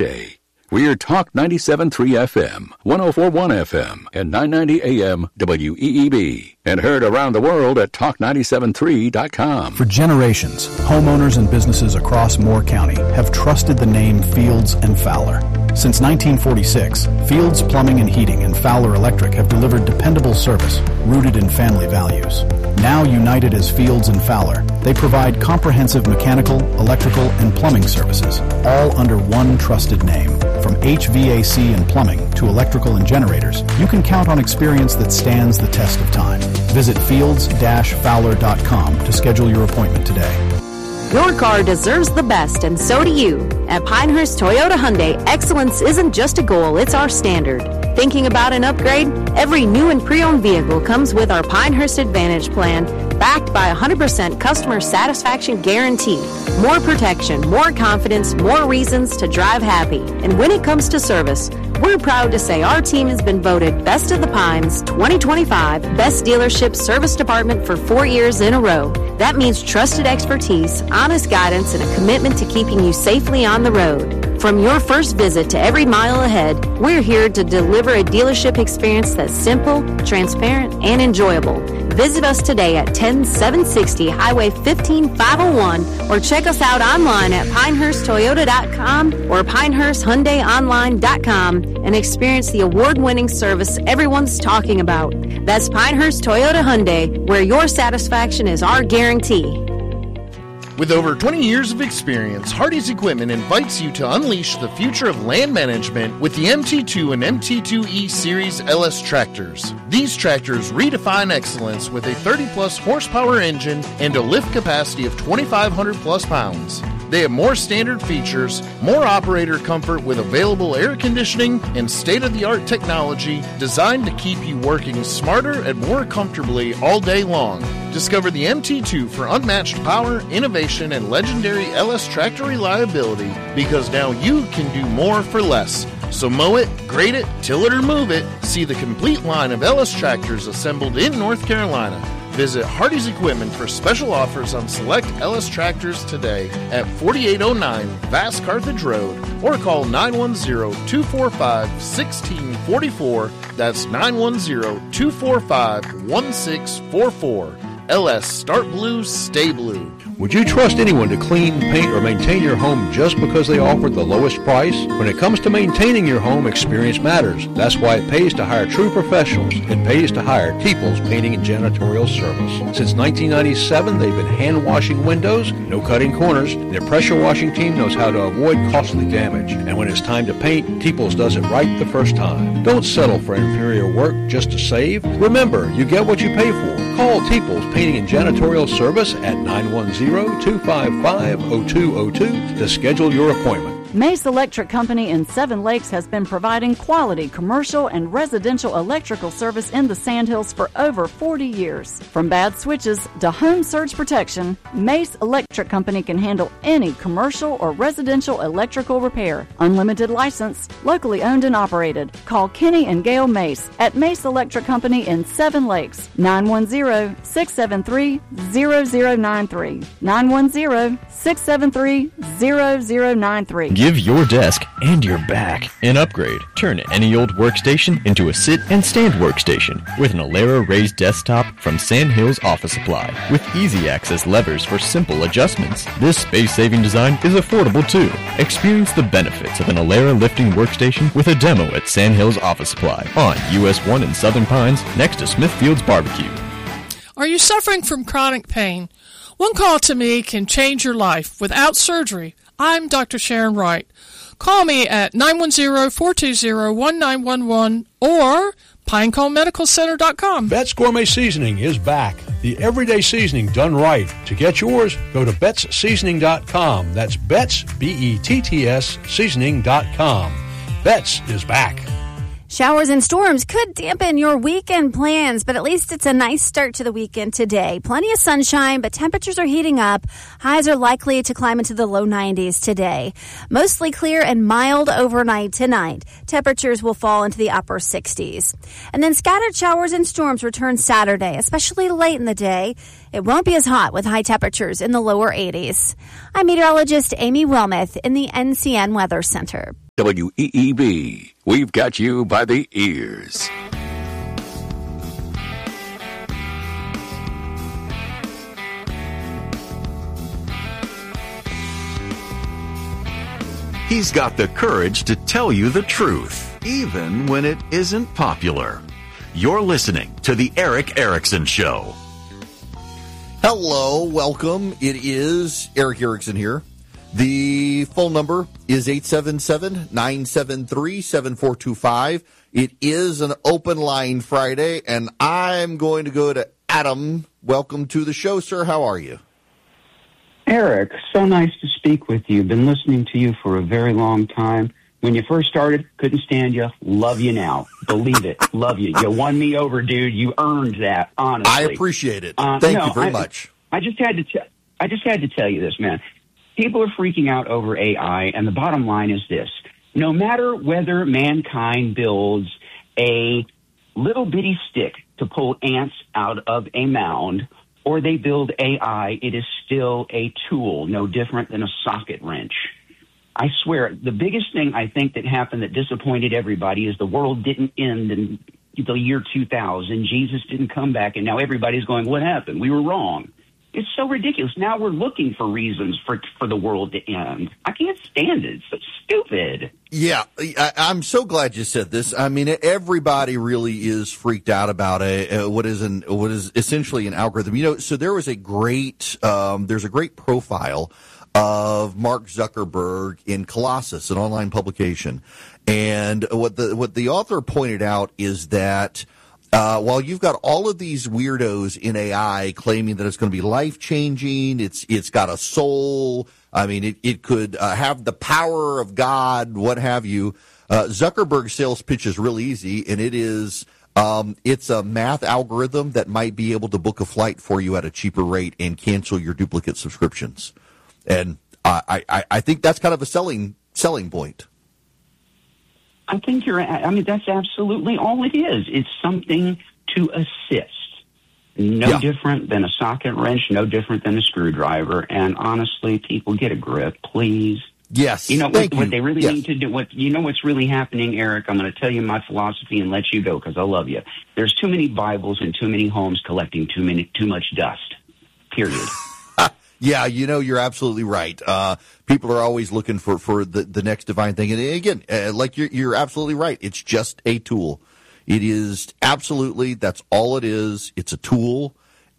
weekday. We're Talk 97.3 FM, 104.1 FM, and 990 AM WEEB. And heard around the world at talk973.com. For generations, homeowners and businesses across Moore County have trusted the name Fields and Fowler. Since 1946, Fields Plumbing and Heating and Fowler Electric have delivered dependable service rooted in family values. Now united as Fields and Fowler, they provide comprehensive mechanical, electrical, and plumbing services, all under one trusted name. From HVAC and plumbing to electrical and generators, you can count on experience that stands the test of time. Visit fields-fowler.com to schedule your appointment today. Your car deserves the best, and so do you. At Pinehurst Toyota Hyundai, excellence isn't just a goal, it's our standard. Thinking about an upgrade? Every new and pre-owned vehicle comes with our Pinehurst Advantage plan, backed by 100% customer satisfaction guarantee. More protection, more confidence, more reasons to drive happy. And when it comes to service, we're proud to say our team has been voted Best of the Pines 2025 Best Dealership Service Department for 4 years in a row. That means trusted expertise, honest guidance, and a commitment to keeping you safely on the road. From your first visit to every mile ahead, we're here to deliver a dealership experience that's simple, transparent, and enjoyable. Visit us today at 10760 Highway 15501 or check us out online at pinehursttoyota.com or pinehursthyundaiονline.com and experience the award-winning service everyone's talking about. That's Pinehurst Toyota Hyundai, where your satisfaction is our guarantee. With over 20 years of experience, Hardy's Equipment invites you to unleash the future of land management with the MT2 and MT2E Series LS tractors. These tractors redefine excellence with a 30-plus horsepower engine and a lift capacity of 2,500-plus pounds. They have more standard features, more operator comfort with available air conditioning and state-of-the-art technology designed to keep you working smarter and more comfortably all day long. Discover the MT2 for unmatched power, innovation, and legendary LS tractor reliability, because now you can do more for less. So mow it, grade it, till it or move it. See the complete line of LS tractors assembled in North Carolina. Visit Hardy's Equipment for special offers on select LS tractors today at 4809 Vast Carthage Road or call 910-245-1644. That's 910-245-1644. LS, start blue, stay blue. Would you trust anyone to clean, paint, or maintain your home just because they offered the lowest price? When it comes to maintaining your home, experience matters. That's why it pays to hire true professionals. It pays to hire Peoples Painting and Janitorial Service. Since 1997, they've been hand-washing windows, no cutting corners. Their pressure washing team knows how to avoid costly damage. And when it's time to paint, Peoples does it right the first time. Don't settle for inferior work just to save. Remember, you get what you pay for. Call Peoples Painting and Janitorial Service at 910-255-0202 to schedule your appointment. Mace Electric Company in Seven Lakes has been providing quality commercial and residential electrical service in the Sandhills for over 40 years. From bad switches to home surge protection, Mace Electric Company can handle any commercial or residential electrical repair. Unlimited license, locally owned and operated. Call Kenny and Gail Mace at Mace Electric Company in Seven Lakes, 910-673-0093. 910-673-0093. Give your desk and your back an upgrade. Turn any old workstation into a sit and stand workstation with an Alera raised desktop from Sandhills Office Supply with easy access levers for simple adjustments. This space-saving design is affordable too. Experience the benefits of an Alera lifting workstation with a demo at Sandhills Office Supply on US 1 in Southern Pines next to Smithfield's Barbecue. Are you suffering from chronic pain? One call to me can change your life without surgery. I'm Dr. Sharon Wright. Call me at 910-420-1911 or PineConeMedicalCenter.com. Betts Gourmet Seasoning is back. The everyday seasoning done right. To get yours, go to BettsSeasoning.com. That's Betts, B-E-T-T-S, Seasoning.com. Betts is back. Showers and storms could dampen your weekend plans, but at least it's a nice start to the weekend today. Plenty of sunshine, but temperatures are heating up. Highs are likely to climb into the low 90s today. Mostly clear and mild overnight tonight. Temperatures will fall into the upper 60s. And then scattered showers and storms return Saturday, especially late in the day. It won't be as hot with high temperatures in the lower 80s. I'm meteorologist Amy Wilmoth in the NCN Weather Center. WEEB. We've got you by the ears. He's got the courage to tell you the truth, even when it isn't popular. You're listening to The Eric Erickson Show. Hello, welcome. It is Eric Erickson here. The phone number is 877-973-7425. It is an open line Friday, and I'm going to go to Adam. Welcome to the show, sir. How are you? Eric, so nice to speak with you. Been listening to you for a very long time. When you first started, couldn't stand you. Love you now. Believe it. Love you. You won me over, dude. You earned that, honestly. I appreciate it. Thank you very much. I just had to tell you this, man. People are freaking out over AI, and the bottom line is this. No matter whether mankind builds a little bitty stick to pull ants out of a mound, or they build AI, it is still a tool, no different than a socket wrench. I swear, the biggest thing I think that happened that disappointed everybody is the world didn't end in the year 2000. Jesus didn't come back, and now everybody's going, what happened? We were wrong. It's so ridiculous. Now we're looking for reasons for the world to end. I can't stand it. It's so stupid. Yeah, I'm so glad you said this. I mean, everybody really is freaked out about what is essentially an algorithm. You know, so there was there's a great profile of Mark Zuckerberg in Colossus, an online publication, and what the author pointed out is that. While you've got all of these weirdos in AI claiming that it's going to be life-changing, it's got a soul, I mean, it could have the power of God, what have you, Zuckerberg's sales pitch is really easy, and it's a math algorithm that might be able to book a flight for you at a cheaper rate and cancel your duplicate subscriptions. And I think that's kind of a selling point. I think that's absolutely all it is. It's something to assist. No different than a socket wrench, no different than a screwdriver. And honestly, people, get a grip, please. Yes. You know what they really need to do? What's really happening, Eric? I'm going to tell you my philosophy and let you go because I love you. There's too many Bibles in too many homes collecting too much dust. Period. Yeah, you're absolutely right. People are always looking for the next divine thing. And again, like you're absolutely right. It's just a tool. It is absolutely, that's all it is. It's a tool,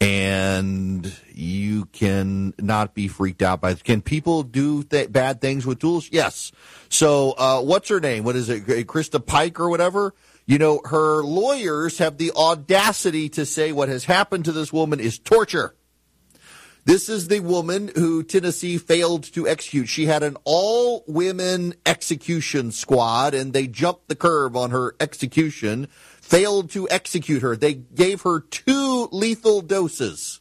and you can not be freaked out by it. Can people do bad things with tools? Yes. So what's her name? What is it? Krista Pike or whatever? Her lawyers have the audacity to say what has happened to this woman is torture. This is the woman who Tennessee failed to execute. She had an all-women execution squad, and they jumped the curve on her execution, failed to execute her. They gave her 2 lethal doses,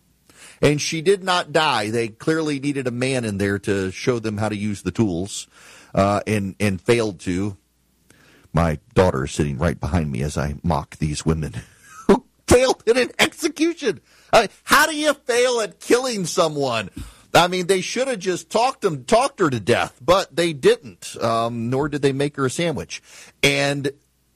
and she did not die. They clearly needed a man in there to show them how to use the tools, and failed to. My daughter is sitting right behind me as I mock these women who failed in an execution. How do you fail at killing someone? I mean, they should have just talked her to death, but they didn't, nor did they make her a sandwich. And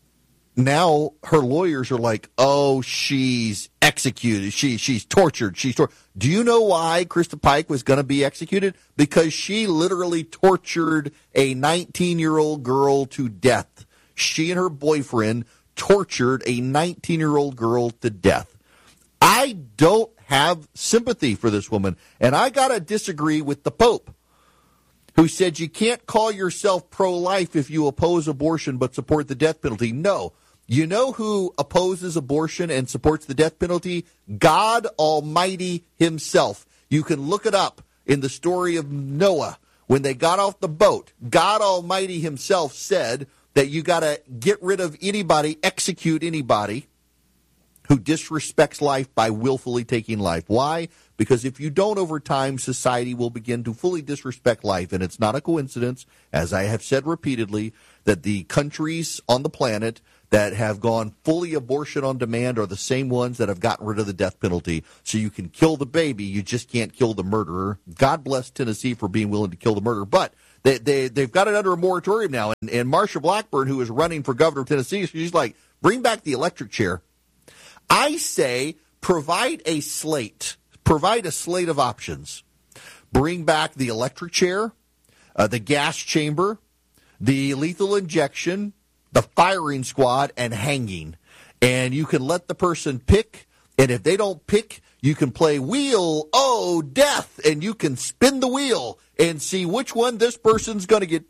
now her lawyers are like, oh, she's executed. She's tortured. Do you know why Krista Pike was going to be executed? Because she literally tortured a 19-year-old girl to death. She and her boyfriend tortured a 19-year-old girl to death. I don't have sympathy for this woman, and I got to disagree with the Pope, who said you can't call yourself pro-life if you oppose abortion but support the death penalty. No. You know who opposes abortion and supports the death penalty? God Almighty himself. You can look it up in the story of Noah. When they got off the boat, God Almighty himself said that you got to get rid of anybody, execute anybody who disrespects life by willfully taking life. Why? Because if you don't, over time, society will begin to fully disrespect life. And it's not a coincidence, as I have said repeatedly, that the countries on the planet that have gone fully abortion on demand are the same ones that have gotten rid of the death penalty. So you can kill the baby, you just can't kill the murderer. God bless Tennessee for being willing to kill the murderer. But They've got it under a moratorium now. And Marsha Blackburn, who is running for governor of Tennessee, she's like, bring back the electric chair. I say provide a slate of options. Bring back the electric chair, the gas chamber, the lethal injection, the firing squad, and hanging. And you can let the person pick, and if they don't pick, you can play Wheel O' Death, and you can spin the wheel and see which one this person's going to get.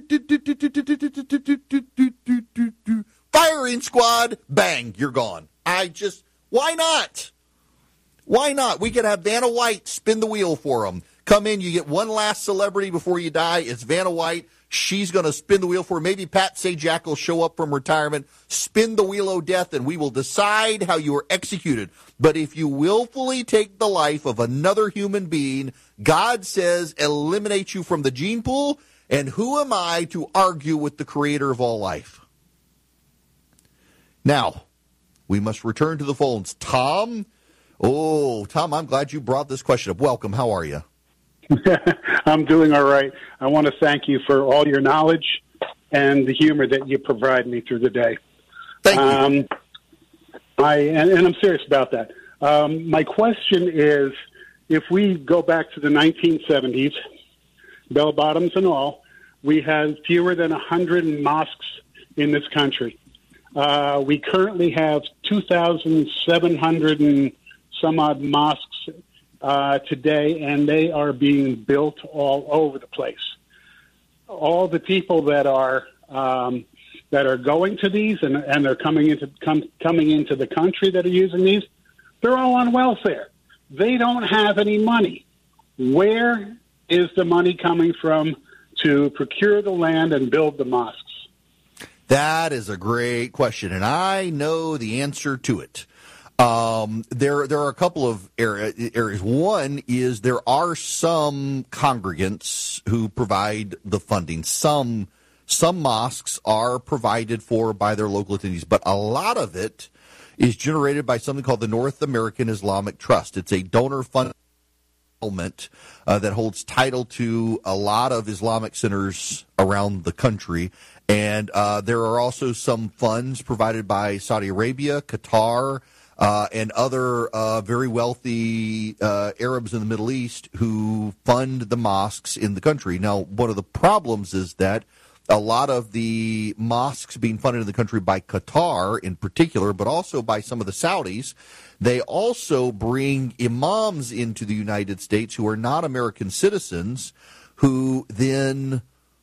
Firing squad, bang, you're gone. Why not? Why not? We could have Vanna White spin the wheel for them. Come in, you get one last celebrity before you die. It's Vanna White. She's going to spin the wheel for her. Maybe Pat Sajak will show up from retirement, spin the wheel of death, and we will decide how you are executed. But if you willfully take the life of another human being, God says eliminate you from the gene pool, and who am I to argue with the creator of all life? Now, we must return to the phones. Tom? Oh, Tom, I'm glad you brought this question up. Welcome. How are you? I'm doing all right. I want to thank you for all your knowledge and the humor that you provide me through the day. Thank you. And I'm serious about that. My question is, if we go back to the 1970s, bell bottoms and all, we had fewer than 100 mosques in this country. We currently have 2,700 and some odd mosques today, and they are being built all over the place. All the people that are going to these and they're coming into the country that are using these, they're all on welfare. They don't have any money. Where is the money coming from to procure the land and build the mosques? That is a great question, and I know the answer to it. There are a couple of areas. One is there are some congregants who provide the funding. Some mosques are provided for by their local attendees, but a lot of it is generated by something called the North American Islamic Trust. It's a donor fund that holds title to a lot of Islamic centers around the country. And there are also some funds provided by Saudi Arabia, Qatar, and other very wealthy Arabs in the Middle East who fund the mosques in the country. Now, one of the problems is that a lot of the mosques being funded in the country by Qatar in particular, but also by some of the Saudis, they also bring imams into the United States who are not American citizens, who then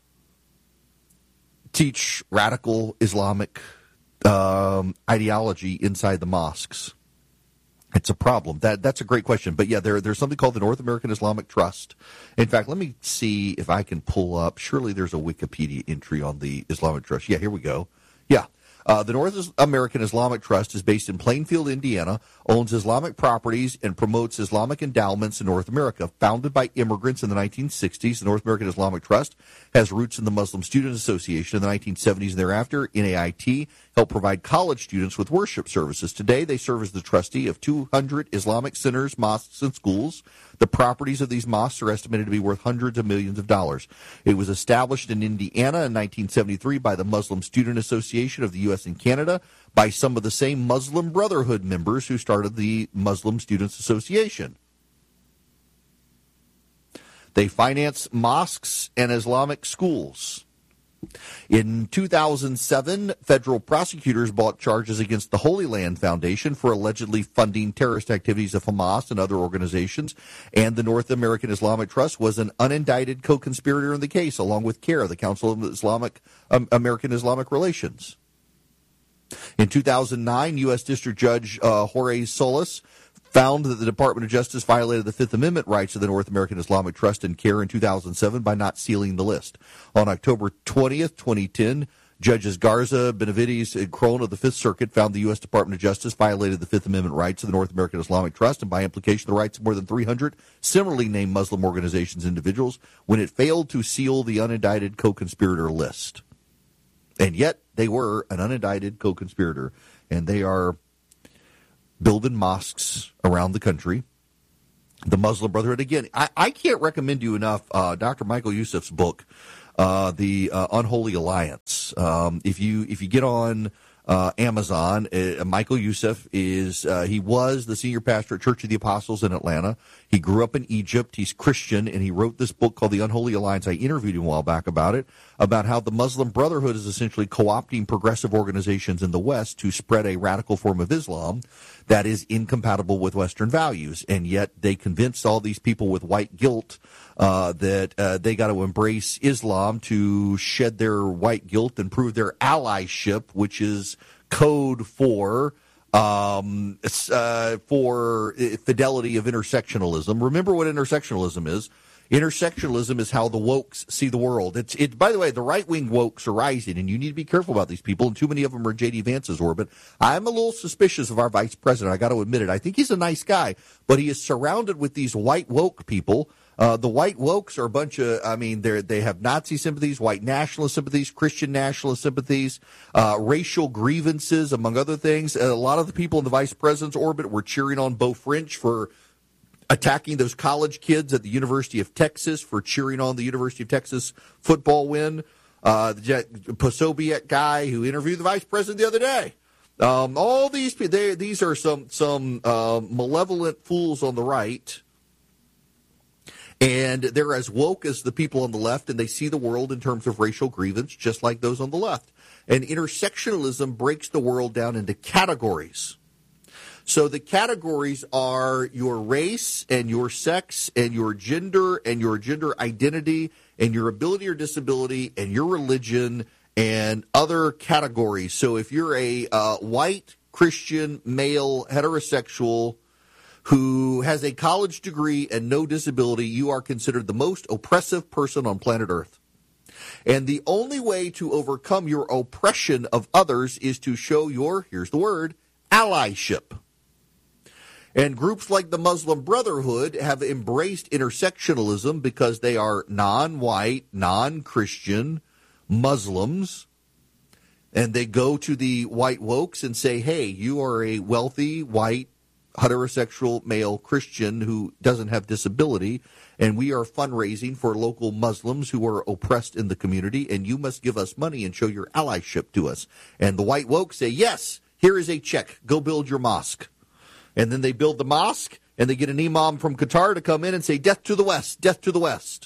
teach radical Islamic ideology inside the mosques. It's a problem. That's a great question. But yeah, there's something called the North American Islamic Trust. In fact, let me see if I can pull up. Surely there's a Wikipedia entry on the Islamic Trust. Yeah, here we go. Yeah. The North American Islamic Trust is based in Plainfield, Indiana, owns Islamic properties, and promotes Islamic endowments in North America. Founded by immigrants in the 1960s, the North American Islamic Trust has roots in the Muslim Student Association in the 1970s and thereafter. NAIT helped provide college students with worship services. Today, they serve as the trustee of 200 Islamic centers, mosques, and schools. The properties of these mosques are estimated to be worth hundreds of millions of dollars. It was established in Indiana in 1973 by the Muslim Student Association of the U.S. and Canada, by some of the same Muslim Brotherhood members who started the Muslim Students Association. They finance mosques and Islamic schools. In 2007, federal prosecutors brought charges against the Holy Land Foundation for allegedly funding terrorist activities of Hamas and other organizations, and the North American Islamic Trust was an unindicted co-conspirator in the case, along with CAIR, the Council of American Islamic Relations. In 2009, U.S. District Judge Jorge Solis found that the Department of Justice violated the Fifth Amendment rights of the North American Islamic Trust and CAIR in 2007 by not sealing the list. On October 20th, 2010, Judges Garza, Benavides, and Crone of the Fifth Circuit found the U.S. Department of Justice violated the Fifth Amendment rights of the North American Islamic Trust and, by implication, the rights of more than 300 similarly named Muslim organizations and individuals when it failed to seal the unindicted co-conspirator list. And yet, they were an unindicted co-conspirator, and they are building mosques around the country. The Muslim Brotherhood, again, I can't recommend you enough Dr. Michael Youssef's book, the Unholy Alliance. If you get on Amazon, Michael Youssef he was the senior pastor at Church of the Apostles in Atlanta. He grew up in Egypt. He's Christian, and he wrote this book called The Unholy Alliance. I interviewed him a while back about it, about how the Muslim Brotherhood is essentially co-opting progressive organizations in the West to spread a radical form of Islam that is incompatible with Western values. And yet they convinced all these people with white guilt that they got to embrace Islam to shed their white guilt and prove their allyship, which is code for fidelity of intersectionalism. Remember what intersectionalism is. Intersectionalism is how the wokes see the world. By the way, the right-wing wokes are rising, and you need to be careful about these people, and too many of them are J.D. Vance's orbit. I'm a little suspicious of our vice president. I got to admit it. I think he's a nice guy, but he is surrounded with these white woke people. The white wokes are a bunch of, they have Nazi sympathies, white nationalist sympathies, Christian nationalist sympathies, racial grievances, among other things. A lot of the people in the vice president's orbit were cheering on Beau French for attacking those college kids at the University of Texas, for cheering on the University of Texas football win. The Posobiec guy who interviewed the vice president the other day. All these people, these are some malevolent fools on the right. And they're as woke as the people on the left, and they see the world in terms of racial grievance, just like those on the left. And intersectionalism breaks the world down into categories. So the categories are your race and your sex and your gender identity and your ability or disability and your religion and other categories. So if you're a white, Christian, male, heterosexual who has a college degree and no disability, you are considered the most oppressive person on planet Earth. And the only way to overcome your oppression of others is to show your, here's the word, allyship. And groups like the Muslim Brotherhood have embraced intersectionalism because they are non-white, non-Christian Muslims. And they go to the white wokes and say, hey, you are a wealthy, white, heterosexual male Christian who doesn't have disability, and we are fundraising for local Muslims who are oppressed in the community, and you must give us money and show your allyship to us. And the white woke say, yes, here is a check. Go build your mosque. And then they build the mosque, and they get an imam from Qatar to come in and say, death to the West, death to the West.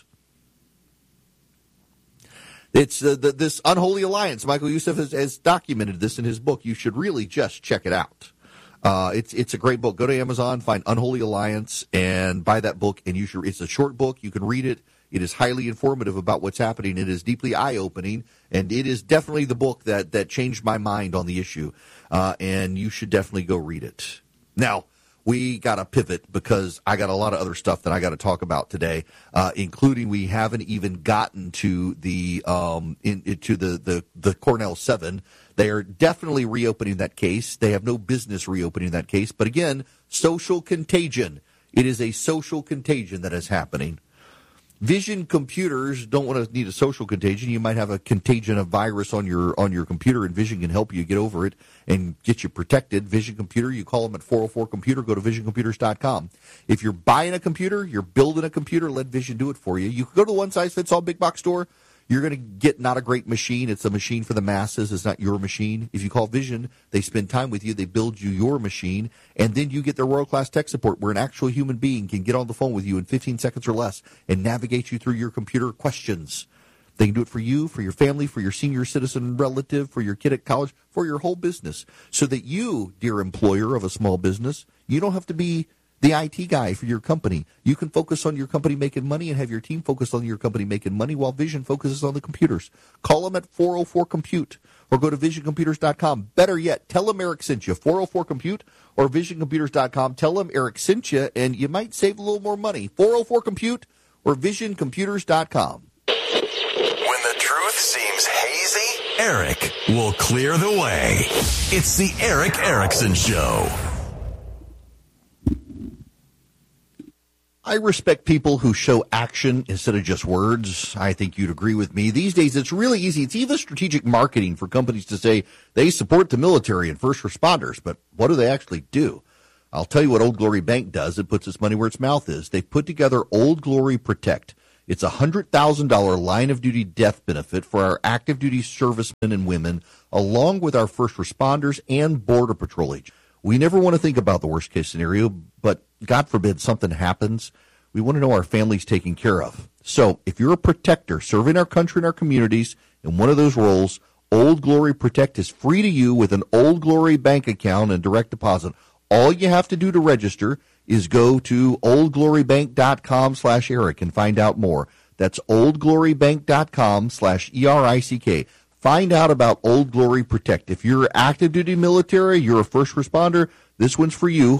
It's this Unholy Alliance. Michael Youssef has documented this in his book. You should really just check it out. It's a great book. Go to Amazon, find Unholy Alliance, and buy that book. And it's a short book. You can read it. It is highly informative about what's happening. It is deeply eye-opening, and it is definitely the book that changed my mind on the issue. And you should definitely go read it. Now, we got to pivot because I got a lot of other stuff that I got to talk about today, including we haven't even gotten to the Cornell 7. They are definitely reopening that case. They have no business reopening that case. But again, social contagion. It is a social contagion that is happening. Vision computers don't want to need a social contagion. You might have a contagion of virus on your computer, and Vision can help you get over it and get you protected. Vision Computer, you call them at 404-COMPUTER. Go to visioncomputers.com. If you're buying a computer, you're building a computer, let Vision do it for you. You can go to the one-size-fits-all big box store. You're going to get not a great machine. It's a machine for the masses. It's not your machine. If you call Vision, they spend time with you. They build you your machine, and then you get their world-class tech support where an actual human being can get on the phone with you in 15 seconds or less and navigate you through your computer questions. They can do it for you, for your family, for your senior citizen relative, for your kid at college, for your whole business, so that you, dear employer of a small business, you don't have to be the IT guy for your company. You can focus on your company making money and have your team focused on your company making money while Vision focuses on the computers. Call them at 404-COMPUTE or go to visioncomputers.com. Better yet, tell them Eric sent you. 404-COMPUTE or visioncomputers.com. Tell them Eric sent you, and you might save a little more money. 404-COMPUTE or visioncomputers.com. When the truth seems hazy, Eric will clear the way. It's the Eric Erickson Show. I respect people who show action instead of just words. I think you'd agree with me. These days, it's really easy. It's even strategic marketing for companies to say they support the military and first responders, but what do they actually do? I'll tell you what Old Glory Bank does. It puts its money where its mouth is. They've put together Old Glory Protect. It's a $100,000 line-of-duty death benefit for our active-duty servicemen and women, along with our first responders and Border Patrol agents. We never want to think about the worst-case scenario, but God forbid something happens. We want to know our family's taken care of. So if you're a protector serving our country and our communities in one of those roles, Old Glory Protect is free to you with an Old Glory bank account and direct deposit. All you have to do to register is go to oldglorybank.com/Eric and find out more. That's oldglorybank.com/ERICK. Find out about Old Glory Protect. If you're active duty military, you're a first responder, this one's for you.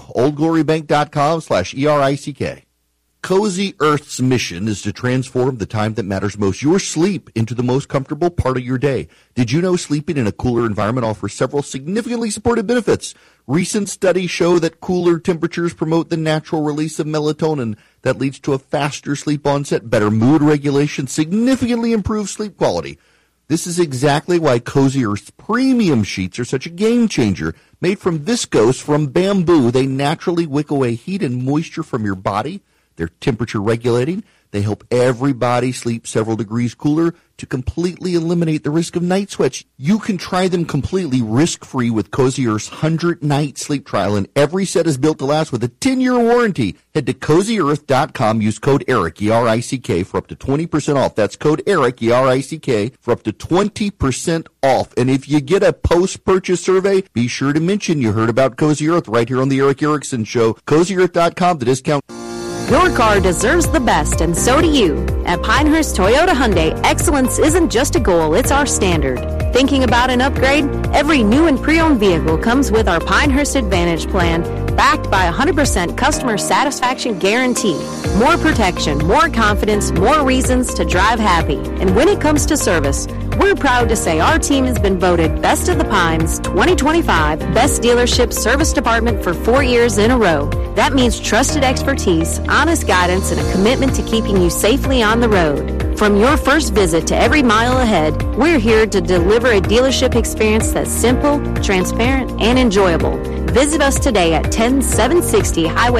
oldglorybank.com/ERICK. Cozy Earth's mission is to transform the time that matters most, your sleep, into the most comfortable part of your day. Did you know sleeping in a cooler environment offers several significantly supported benefits? Recent studies show that cooler temperatures promote the natural release of melatonin that leads to a faster sleep onset, better mood regulation, significantly improved sleep quality. This is exactly why Cozy Earth's premium sheets are such a game changer. Made from viscose from bamboo, they naturally wick away heat and moisture from your body. They're temperature regulating. They help everybody sleep several degrees cooler to completely eliminate the risk of night sweats. You can try them completely risk-free with Cozy Earth's 100-night sleep trial, and every set is built to last with a 10-year warranty. Head to CozyEarth.com. Use code ERIC, E-R-I-C-K, for up to 20% off. That's code ERIC, E-R-I-C-K, for up to 20% off. And if you get a post-purchase survey, be sure to mention you heard about Cozy Earth right here on the Eric Erickson Show. CozyEarth.com, the discount. Your car deserves the best, and so do you. At Pinehurst Toyota Hyundai, excellence isn't just a goal, it's our standard. Thinking about an upgrade? Every new and pre-owned vehicle comes with our Pinehurst Advantage plan, backed by 100% customer satisfaction guarantee. More protection, more confidence, more reasons to drive happy. And when it comes to service, we're proud to say our team has been voted Best of the Pines 2025 Best Dealership Service Department for 4 years in a row. That means trusted expertise, honest guidance, and a commitment to keeping you safely on the road. From your first visit to every mile ahead, we're here to deliver a dealership experience that's simple, transparent, and enjoyable. Visit us today at 10760 Highway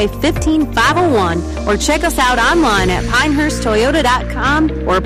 15501 or check us out online at pinehursttoyota.com or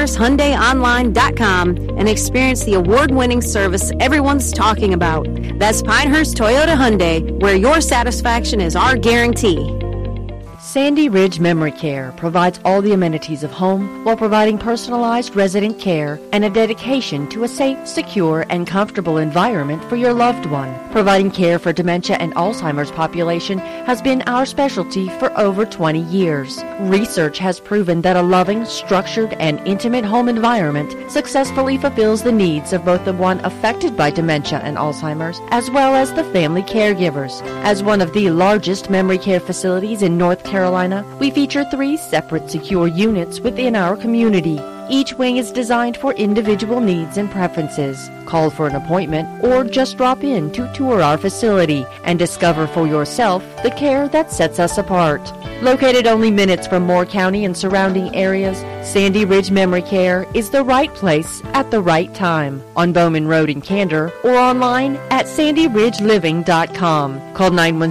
pinehursthyundaiονline.com and experience the award-winning service everyone's talking about. That's Pinehurst Toyota Hyundai, where your satisfaction is our guarantee. Sandy Ridge Memory Care provides all the amenities of home while providing personalized resident care and a dedication to a safe, secure, and comfortable environment for your loved one. Providing care for dementia and Alzheimer's population has been our specialty for over 20 years. Research has proven that a loving, structured, and intimate home environment successfully fulfills the needs of both the one affected by dementia and Alzheimer's as well as the family caregivers. As one of the largest memory care facilities in North Carolina, we feature 3 separate secure units within our community. Each wing is designed for individual needs and preferences. Call for an appointment or just drop in to tour our facility and discover for yourself the care that sets us apart. Located only minutes from Moore County and surrounding areas, Sandy Ridge Memory Care is the right place at the right time on Bowman Road in Candor or online at sandyridgeliving.com. Call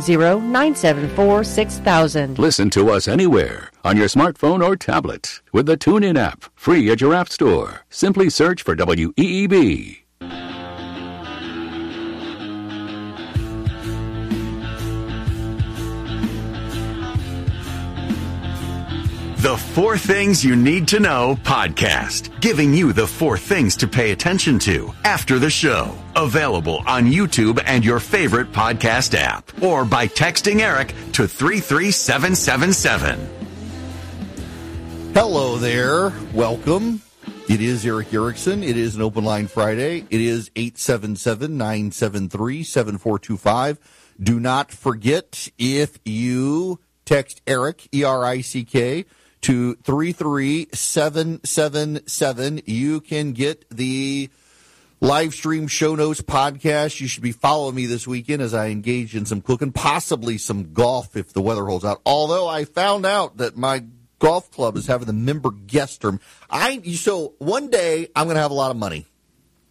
910-974-6000. Listen to us anywhere on your smartphone or tablet with the TuneIn app, free at your app store. Simply search for WEEB. The 4 Things You Need to Know podcast, giving you the 4 things to pay attention to after the show. Available on YouTube and your favorite podcast app, or by texting Eric to 33777. Hello there. Welcome. It is Eric Erickson. It is an Open Line Friday. It is 877-973-7425. Do not forget, if you text Eric, E-R-I-C-K, to 33777, you can get the live stream show notes podcast. You should be following me this weekend as I engage in some cooking, possibly some golf if the weather holds out. Although I found out that my golf club is having the member guest term. So one day I'm going to have a lot of money.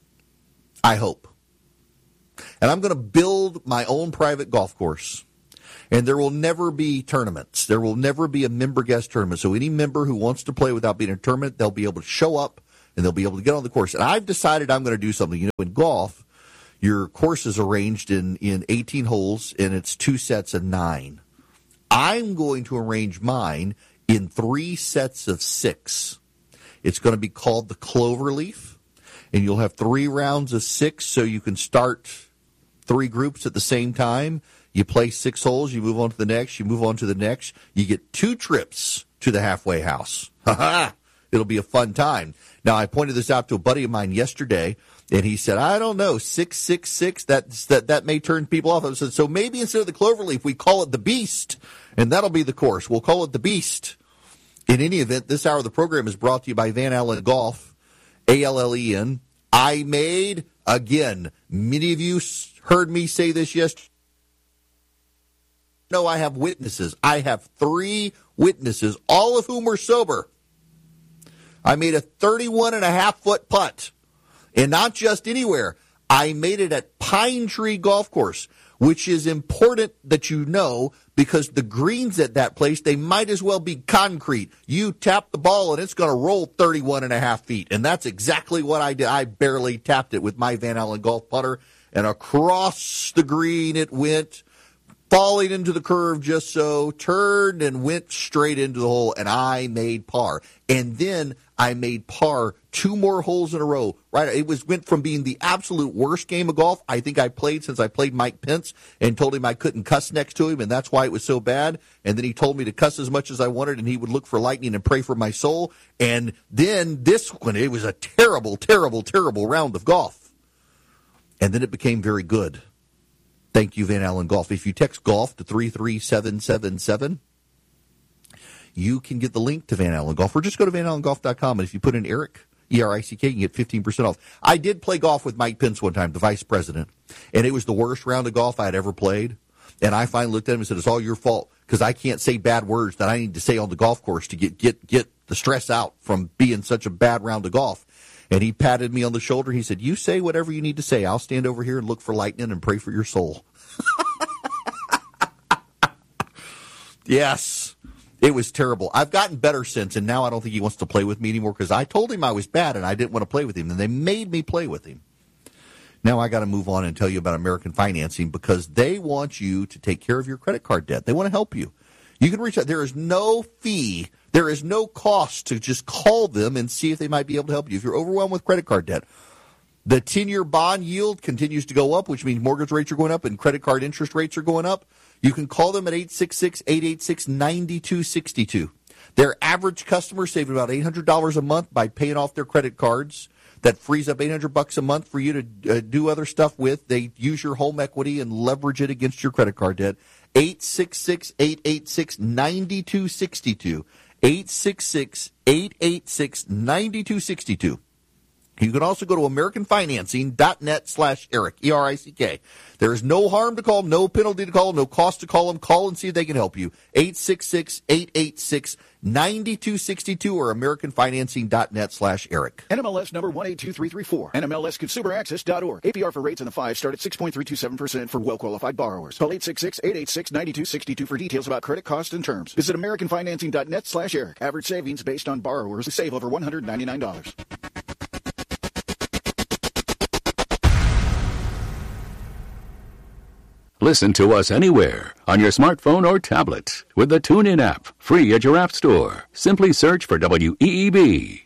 I hope. And I'm going to build my own private golf course. And there will never be tournaments. There will never be a member guest tournament. So any member who wants to play without being in a tournament, they'll be able to show up and they'll be able to get on the course. And I've decided I'm going to do something. You know, in golf, your course is arranged in 18 holes and it's 2 sets of 9. I'm going to arrange mine in 3 sets of 6. It's going to be called the Cloverleaf, and you'll have 3 rounds of 6, so you can start 3 groups at the same time. You play 6 holes, you move on to the next, you move on to the next. You get 2 trips to the halfway house. It'll be a fun time. Now, I pointed this out to a buddy of mine yesterday, and he said, I don't know, 666, that may turn people off. I said, so maybe instead of the Cloverleaf, we call it the Beast, and that'll be the course. We'll call it the Beast. In any event, this hour of the program is brought to you by Van Allen Golf, ALLEN. I made, again, many of you heard me say this yesterday. No, I have witnesses. I have 3 witnesses, all of whom were sober. I made a 31.5-foot putt, and not just anywhere. I made it at Pine Tree Golf Course, which is important that you know because the greens at that place, they might as well be concrete. You tap the ball, and it's going to roll 31.5 feet, and that's exactly what I did. I barely tapped it with my Van Allen golf putter, and across the green it went, falling into the curve just so, turned and went straight into the hole, and I made par. And then I made par 2 more holes in a row. Right? It went from being the absolute worst game of golf I think I played since I played Mike Pence and told him I couldn't cuss next to him, and that's why it was so bad. And then he told me to cuss as much as I wanted, and he would look for lightning and pray for my soul. And then this one, it was a terrible, terrible, terrible round of golf. And then it became very good. Thank you, Van Allen Golf. If you text golf to 33777, you can get the link to Van Allen Golf. Or just go to vanallengolf.com, and if you put in Eric, E-R-I-C-K, you can get 15% off. I did play golf with Mike Pence one time, the vice president, and it was the worst round of golf I had ever played. And I finally looked at him and said, it's all your fault, because I can't say bad words that I need to say on the golf course to get the stress out from being such a bad round of golf. And he patted me on the shoulder. He said, you say whatever you need to say. I'll stand over here and look for lightning and pray for your soul. Yes, it was terrible. I've gotten better since, and now I don't think he wants to play with me anymore because I told him I was bad and I didn't want to play with him, and they made me play with him. Now I got to move on and tell you about American Financing because they want you to take care of your credit card debt. They want to help you. You can reach out. There is no fee. There is no cost to just call them and see if they might be able to help you. If you're overwhelmed with credit card debt, the 10-year bond yield continues to go up, which means mortgage rates are going up and credit card interest rates are going up. You can call them at 866-886-9262. Their average customer saving about $800 a month by paying off their credit cards. That frees up $800 a month for you to do other stuff with. They use your home equity and leverage it against your credit card debt. 866-886-9262. 866-886-9262. You can also go to AmericanFinancing.net/Eric, E-R-I-C-K. There is no harm to call them, no penalty to call them, no cost to call them. Call and see if they can help you. 866-886-9262 or AmericanFinancing.net/Eric. NMLS number 182334. NMLSConsumerAccess.org. APR for rates in the 5 start at 6.327% for well-qualified borrowers. Call 866-886-9262 for details about credit costs and terms. Visit AmericanFinancing.net/Eric. Average savings based on borrowers who save over $199. Listen to us anywhere on your smartphone or tablet with the TuneIn app, free at your app store. Simply search for WEEB.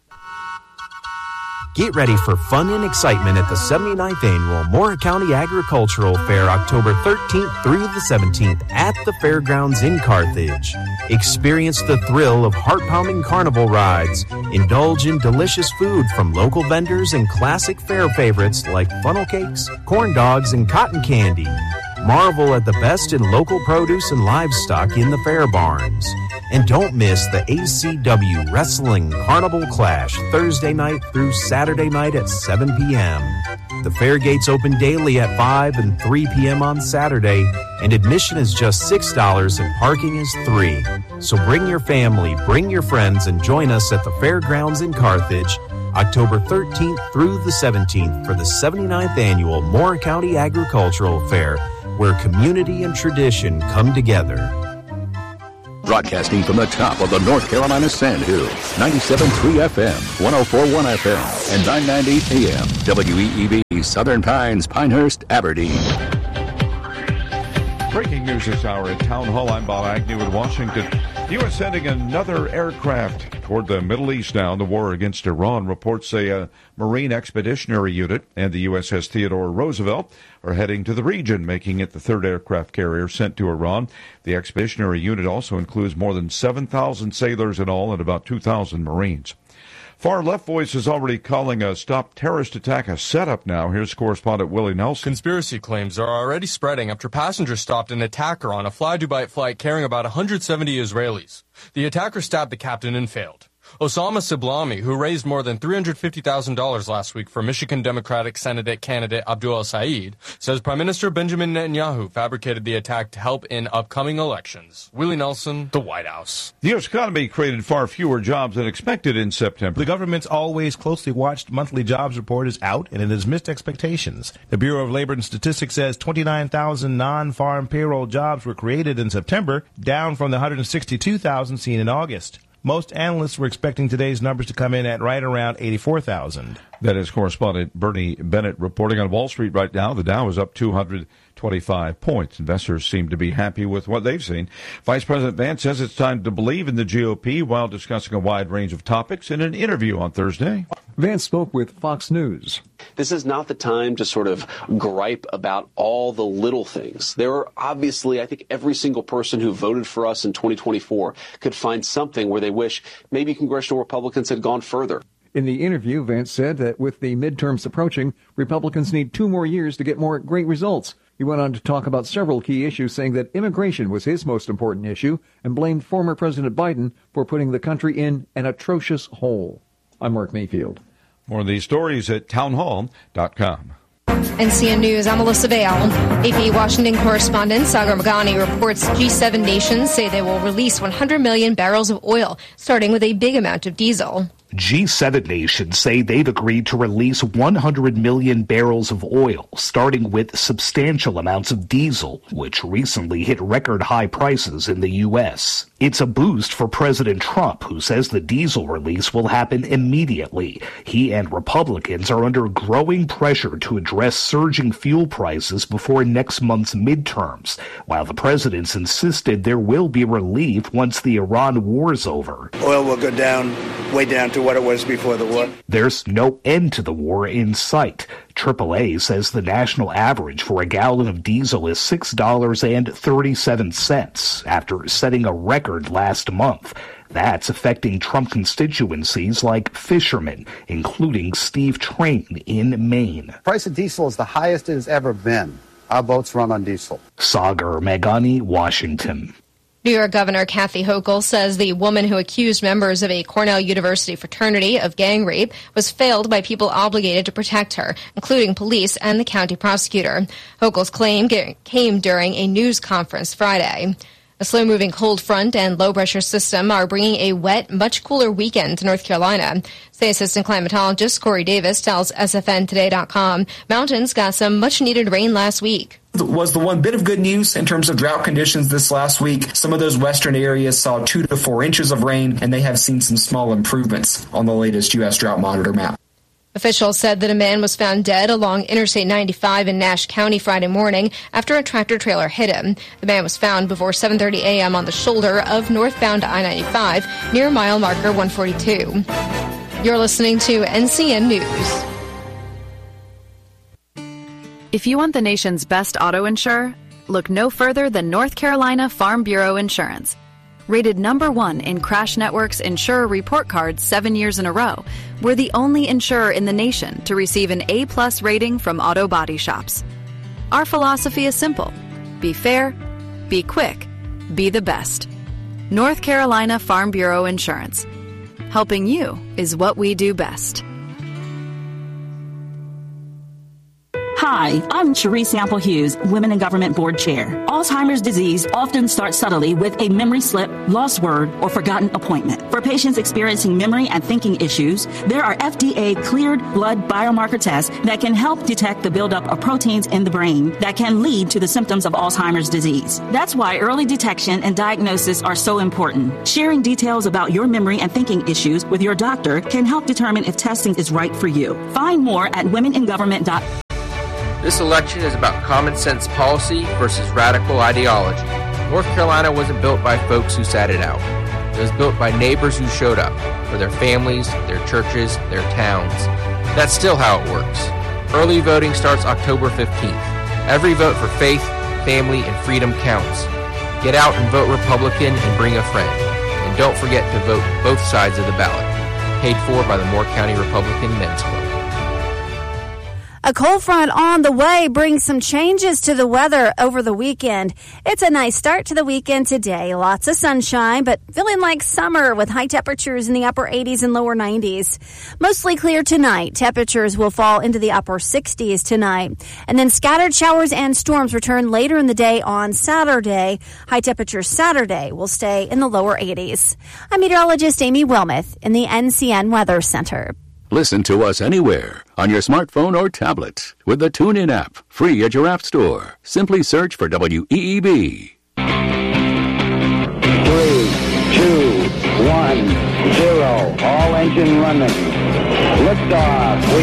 Get ready for fun and excitement at the 79th Annual Mora County Agricultural Fair, October 13th through the 17th at the Fairgrounds in Carthage. Experience the thrill of heart-pounding carnival rides. Indulge in delicious food from local vendors and classic fair favorites like funnel cakes, corn dogs, and cotton candy. Marvel at the best in local produce and livestock in the fair barns. And don't miss the ACW Wrestling Carnival Clash Thursday night through Saturday night at 7 p.m. The fair gates open daily at 5 and 3 p.m. on Saturday, and admission is just $6 and parking is $3. So bring your family, bring your friends, and join us at the Fairgrounds in Carthage, October 13th through the 17th for the 79th Annual Mora County Agricultural Fair. where community and tradition come together. Broadcasting from the top of the North Carolina Sandhills, 97.3 FM, 104.1 FM, and 990 AM, WEEB, Southern Pines, Pinehurst, Aberdeen. Breaking news this hour at Town Hall. I'm Bob Agnew in Washington. The U.S. sending another aircraft toward the Middle East now. The war against Iran. Reports say a Marine Expeditionary Unit and the USS Theodore Roosevelt are heading to the region, making it the third aircraft carrier sent to Iran. The Expeditionary Unit also includes more than 7,000 sailors in all and about 2,000 Marines. Far-left voice is already calling a Stop Terrorist Attack a setup now. Here's correspondent Willie Nelson. Conspiracy claims are already spreading after passengers stopped an attacker on a Fly-Dubai flight carrying about 170 Israelis. The attacker stabbed the captain and failed. Osama Siblami, who raised more than $350,000 last week for Michigan Democratic Senate candidate Abdul El-Sayed, says Prime Minister Benjamin Netanyahu fabricated the attack to help in upcoming elections. Willie Nelson, the White House. The U.S. economy created far fewer jobs than expected in September. The government's always closely watched monthly jobs report is out, and it has missed expectations. The Bureau of Labor and Statistics says 29,000 non-farm payroll jobs were created in September, down from the 162,000 seen in August. Most analysts were expecting today's numbers to come in at right around 84,000. That is correspondent Bernie Bennett reporting on Wall Street right now. The Dow is up 225 points. Investors seem to be happy with what they've seen. Vice President Vance says it's time to believe in the GOP while discussing a wide range of topics in an interview on Thursday. Vance spoke with Fox News. This is not the time to sort of gripe about all the little things. There are obviously, I think every single person who voted for us in 2024 could find something where they wish maybe congressional Republicans had gone further. In the interview, Vance said that with the midterms approaching, Republicans need 2 more years to get more great results. He went on to talk about several key issues, saying that immigration was his most important issue and blamed former President Biden for putting the country in an atrocious hole. I'm Mark Mayfield. More of these stories at townhall.com. NCN News, I'm Melissa Vale. AP Washington correspondent Sagar Meghani reports G7 nations say they will release 100 million barrels of oil, starting with a big amount of diesel. G7 nations say they've agreed to release 100 million barrels of oil, starting with substantial amounts of diesel, which recently hit record high prices in the U.S. It's a boost for President Trump, who says the diesel release will happen immediately. He and Republicans are under growing pressure to address surging fuel prices before next month's midterms, while the president's insisted there will be relief once the Iran war's over. Oil will go down, way down to what it was before the war. There's no end to the war in sight. AAA says the national average for a gallon of diesel is $6.37 after setting a record last month. That's affecting Trump constituencies like fishermen, including Steve Train in Maine. The price of diesel is the highest it has ever been. Our boats run on diesel. Sagar Meghani, Washington. New York Governor Kathy Hochul says the woman who accused members of a Cornell University fraternity of gang rape was failed by people obligated to protect her, including police and the county prosecutor. Hochul's claim came during a news conference Friday. A slow-moving cold front and low-pressure system are bringing a wet, much cooler weekend to North Carolina. State Assistant Climatologist Corey Davis tells SFNtoday.com mountains got some much-needed rain last week. Was the one bit of good news in terms of drought conditions this last week. Some of those western areas saw 2 to 4 inches of rain, and they have seen some small improvements on the latest U.S. Drought Monitor map. Officials said that a man was found dead along Interstate 95 in Nash County Friday morning after a tractor-trailer hit him. The man was found before 7:30 a.m. on the shoulder of northbound I-95 near mile marker 142. You're listening to NCN News. If you want the nation's best auto insurer, look no further than North Carolina Farm Bureau Insurance. Rated #1 in Crash Network's Insurer Report Card 7 years in a row, we're the only insurer in the nation to receive an A+ rating from auto body shops. Our philosophy is simple. Be fair, be quick, be the best. North Carolina Farm Bureau Insurance. Helping you is what we do best. Hi, I'm Cherise Sample Hughes, Women in Government Board Chair. Alzheimer's disease often starts subtly with a memory slip, lost word, or forgotten appointment. For patients experiencing memory and thinking issues, there are FDA-cleared blood biomarker tests that can help detect the buildup of proteins in the brain that can lead to the symptoms of Alzheimer's disease. That's why early detection and diagnosis are so important. Sharing details about your memory and thinking issues with your doctor can help determine if testing is right for you. Find more at womeningovernment.org. This election is about common sense policy versus radical ideology. North Carolina wasn't built by folks who sat it out. It was built by neighbors who showed up for their families, their churches, their towns. That's still how it works. Early voting starts October 15th. Every vote for faith, family, and freedom counts. Get out and vote Republican and bring a friend. And don't forget to vote both sides of the ballot. Paid for by the Moore County Republican Men's Club. A cold front on the way brings some changes to the weather over the weekend. It's a nice start to the weekend today. Lots of sunshine, but feeling like summer with high temperatures in the upper 80s and lower 90s. Mostly clear tonight. Temperatures will fall into the upper 60s tonight. And then scattered showers and storms return later in the day on Saturday. High temperatures Saturday will stay in the lower 80s. I'm meteorologist Amy Wilmoth in the NCN Weather Center. Listen to us anywhere on your smartphone or tablet with the TuneIn app, free at your app store. Simply search for WEEB. 3, 2, 1, 0. All engine running. Liftoff. We